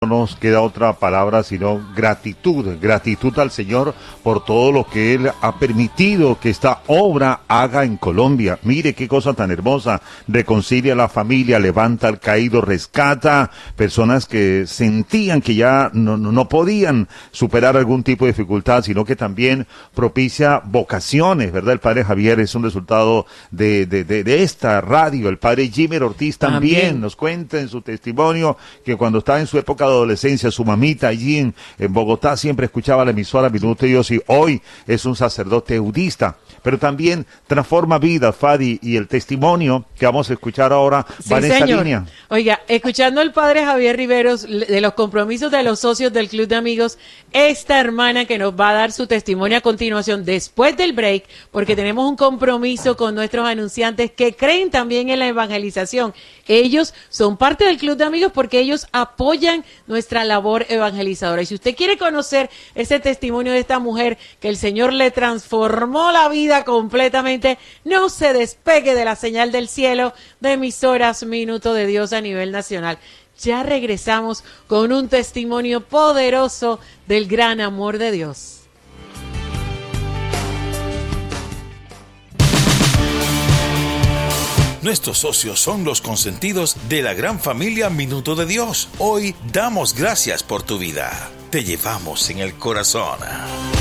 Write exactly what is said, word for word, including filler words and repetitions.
No nos queda otra palabra sino gratitud, gratitud al Señor por todo lo que Él ha permitido que esta obra haga en Colombia. Mire qué cosa tan hermosa, reconcilia a la familia, levanta al caído, rescata personas que sentían que ya no, no, no podían superar algún tipo de dificultad, sino que también propicia vocaciones, ¿verdad? El Padre Javier es un resultado de, de, de, de esta radio. El Padre Jimmy Ortiz también, también nos cuenta en su testimonio que cuando estaba en su época de adolescencia, su mamita allí en, en Bogotá siempre escuchaba la emisora Minuto de Dios y hoy es un sacerdote eudista, pero también transforma vidas, Fadi, y el testimonio que vamos a escuchar ahora sí, va en esa señor. línea. Oiga, escuchando al Padre Javier Riveros de los compromisos de los socios del Club de Amigos, esta hermana que nos va a dar su testimonio a continuación después del break, porque tenemos un compromiso con nuestros anunciantes que creen también en la evangelización. Ellos son parte del Club de Amigos porque ellos apoyan nuestra labor evangelizadora. Y si usted quiere conocer ese testimonio de esta mujer que el Señor le transformó la vida completamente, no se despegue de la señal del cielo de emisoras Minuto de Dios a nivel nacional. Ya regresamos con un testimonio poderoso del gran amor de Dios. Nuestros socios son los consentidos de la gran familia Minuto de Dios. Hoy damos gracias por tu vida. Te llevamos en el corazón.